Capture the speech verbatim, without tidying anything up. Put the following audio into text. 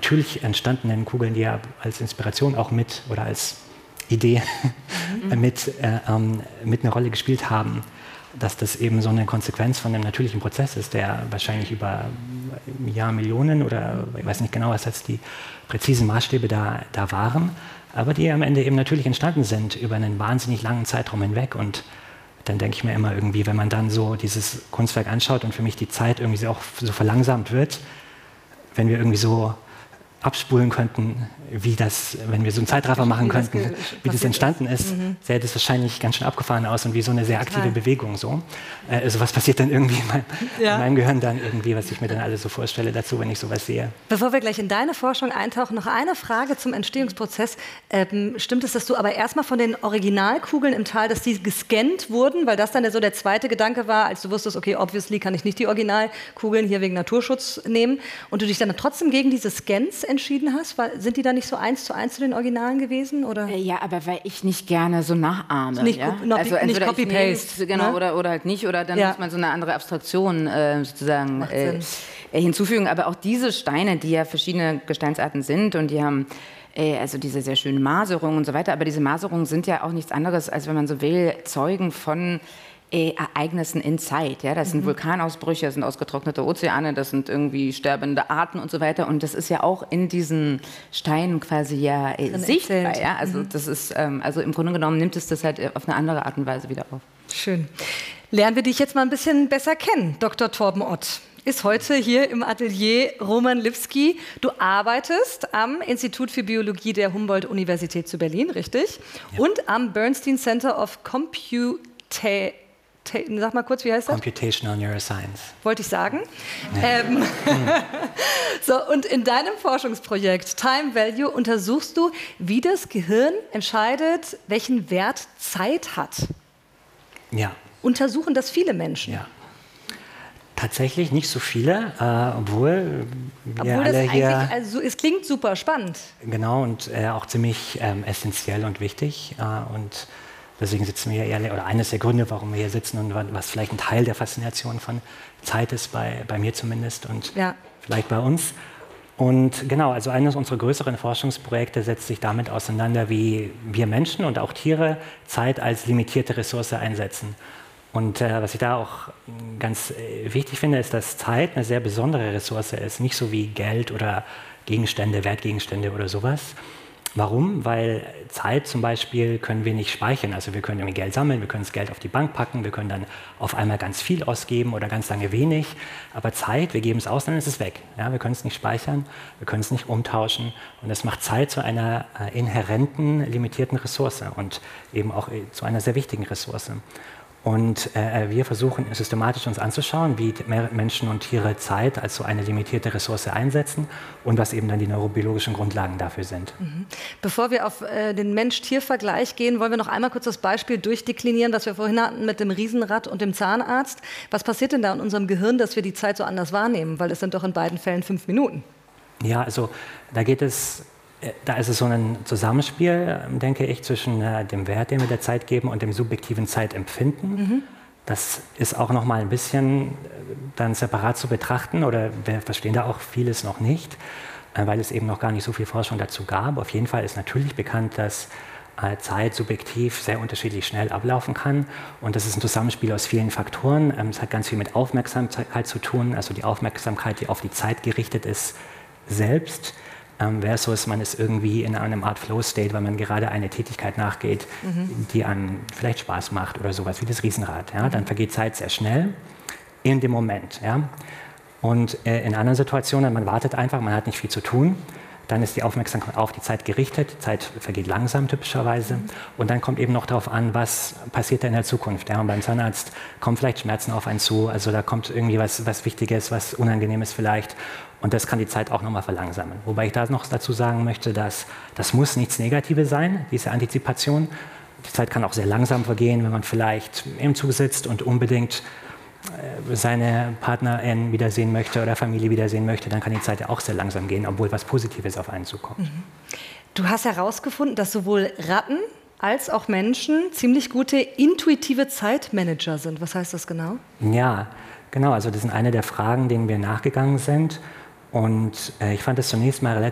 natürlich entstandenen Kugeln, die ja als Inspiration auch mit oder als Idee mhm. mit, äh, ähm, mit eine Rolle gespielt haben, dass das eben so eine Konsequenz von einem natürlichen Prozess ist, der wahrscheinlich über Jahr, Millionen oder ich weiß nicht genau, was jetzt die präzisen Maßstäbe da, da waren, aber die am Ende eben natürlich entstanden sind über einen wahnsinnig langen Zeitraum hinweg. Und dann denke ich mir immer irgendwie, wenn man dann so dieses Kunstwerk anschaut und für mich die Zeit irgendwie so auch so verlangsamt wird, wenn wir irgendwie so abspulen könnten, wie das, wenn wir so einen Zeitraffer machen könnten, wie das entstanden ist, mhm. sähe das wahrscheinlich ganz schön abgefahren aus und wie so eine sehr aktive Bewegung. So. Also was passiert dann irgendwie in meinem, ja. in meinem Gehirn dann irgendwie, was ich mir dann alles so vorstelle dazu, wenn ich sowas sehe. Bevor wir gleich in deine Forschung eintauchen, noch eine Frage zum Entstehungsprozess. Ähm, stimmt es, dass du aber erstmal von den Originalkugeln im Tal, dass die gescannt wurden, weil das dann so der zweite Gedanke war, als du wusstest, okay, obviously kann ich nicht die Originalkugeln hier wegen Naturschutz nehmen und du dich dann trotzdem gegen diese Scans entschieden hast? Weil, sind die da nicht so eins zu eins zu den Originalen gewesen? Oder? Ja, aber weil ich nicht gerne so nachahme. Nicht, ja? noch, also nicht Copy-Paste. Genau, ne? oder, oder halt nicht. Oder dann ja. muss man so eine andere Abstraktion äh, sozusagen äh, hinzufügen. Aber auch diese Steine, die ja verschiedene Gesteinsarten sind und die haben äh, also diese sehr schönen Maserungen und so weiter. Aber diese Maserungen sind ja auch nichts anderes, als wenn man so will, Zeugen von Ereignissen in Zeit. Ja? Das sind mhm. Vulkanausbrüche, das sind ausgetrocknete Ozeane, das sind irgendwie sterbende Arten und so weiter. Und das ist ja auch in diesen Steinen quasi ja äh, sichtbar. Ja? Also, mhm. das ist, ähm, also im Grunde genommen nimmt es das halt auf eine andere Art und Weise wieder auf. Schön. Lernen wir dich jetzt mal ein bisschen besser kennen. Doktor Torben Ott ist heute hier im Atelier Roman Lipski. Du arbeitest am Institut für Biologie der Humboldt-Universität zu Berlin, richtig? Ja. Und am Bernstein Center of Computation. Sag mal kurz, wie heißt das? Computational Neuroscience. Wollte ich sagen. Ja. Ähm, so, und in deinem Forschungsprojekt Time Value untersuchst du, wie das Gehirn entscheidet, welchen Wert Zeit hat. Ja. Untersuchen das viele Menschen? Ja. Tatsächlich nicht so viele, äh, obwohl wir obwohl alle das hier... Also es klingt super spannend. Genau, und äh, auch ziemlich ähm, essentiell und wichtig. Äh, und deswegen sitzen wir hier, oder eines der Gründe, warum wir hier sitzen und was vielleicht ein Teil der Faszination von Zeit ist, bei, bei mir zumindest und ja. vielleicht bei uns. Und genau, also eines unserer größeren Forschungsprojekte setzt sich damit auseinander, wie wir Menschen und auch Tiere Zeit als limitierte Ressource einsetzen. Und äh, was ich da auch ganz äh, wichtig finde, ist, dass Zeit eine sehr besondere Ressource ist, nicht so wie Geld oder Gegenstände, Wertgegenstände oder sowas. Warum? Weil Zeit zum Beispiel können wir nicht speichern. Also wir können irgendwie Geld sammeln, wir können das Geld auf die Bank packen, wir können dann auf einmal ganz viel ausgeben oder ganz lange wenig. Aber Zeit, wir geben es aus, dann ist es weg. Ja, wir können es nicht speichern, wir können es nicht umtauschen. Und das macht Zeit zu einer äh, inhärenten, limitierten Ressource und eben auch äh, zu einer sehr wichtigen Ressource. Und äh, wir versuchen systematisch uns anzuschauen, wie Menschen und Tiere Zeit als so eine limitierte Ressource einsetzen und was eben dann die neurobiologischen Grundlagen dafür sind. Mhm. Bevor wir auf äh, den Mensch-Tier-Vergleich gehen, wollen wir noch einmal kurz das Beispiel durchdeklinieren, das wir vorhin hatten mit dem Riesenrad und dem Zahnarzt. Was passiert denn da in unserem Gehirn, dass wir die Zeit so anders wahrnehmen? Weil es sind doch in beiden Fällen fünf Minuten. Ja, also da geht es... Da ist es so ein Zusammenspiel, denke ich, zwischen äh, dem Wert, den wir der Zeit geben und dem subjektiven Zeitempfinden. Mhm. Das ist auch noch mal ein bisschen äh, dann separat zu betrachten oder wir verstehen da auch vieles noch nicht, äh, weil es eben noch gar nicht so viel Forschung dazu gab. Auf jeden Fall ist natürlich bekannt, dass äh, Zeit subjektiv sehr unterschiedlich schnell ablaufen kann und das ist ein Zusammenspiel aus vielen Faktoren. Ähm, es hat ganz viel mit Aufmerksamkeit zu tun, also die Aufmerksamkeit, die auf die Zeit gerichtet ist, selbst. Ähm, versus man ist irgendwie in einem Art Flow-State, weil man gerade eine Tätigkeit nachgeht, mhm. die einem vielleicht Spaß macht oder sowas wie das Riesenrad. Ja? Dann vergeht Zeit sehr schnell in dem Moment. Ja? Und äh, in anderen Situationen, man wartet einfach, man hat nicht viel zu tun, dann ist die Aufmerksamkeit auf die Zeit gerichtet, die Zeit vergeht langsam typischerweise mhm. und dann kommt eben noch darauf an, was passiert da in der Zukunft. Ja? Und beim Zahnarzt kommen vielleicht Schmerzen auf einen zu, also da kommt irgendwie was, was Wichtiges, was Unangenehmes vielleicht. Und das kann die Zeit auch nochmal verlangsamen. Wobei ich da noch dazu sagen möchte, dass das muss nichts Negatives sein, diese Antizipation. Die Zeit kann auch sehr langsam vergehen, wenn man vielleicht im Zug sitzt und unbedingt äh, seine Partnerin wiedersehen möchte oder Familie wiedersehen möchte, dann kann die Zeit ja auch sehr langsam gehen, obwohl was Positives auf einen zukommt. Mhm. Du hast herausgefunden, dass sowohl Ratten als auch Menschen ziemlich gute intuitive Zeitmanager sind. Was heißt das genau? Ja, genau. Also das sind eine der Fragen, denen wir nachgegangen sind. Und äh, ich fand es zunächst mal relativ